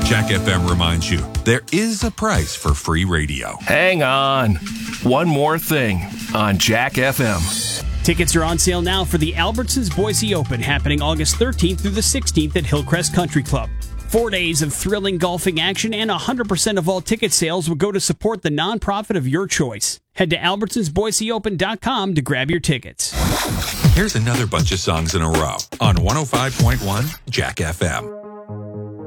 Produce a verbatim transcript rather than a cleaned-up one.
Jack F M reminds you, there is a price for free radio. Hang on. One more thing on Jack F M. Tickets are on sale now for the Albertsons Boise Open, happening August thirteenth through the sixteenth at Hillcrest Country Club. Four days of thrilling golfing action, and one hundred percent of all ticket sales will go to support the nonprofit of your choice. Head to albertsons boise open dot com to grab your tickets. Here's another bunch of songs in a row on one oh five point one Jack F M.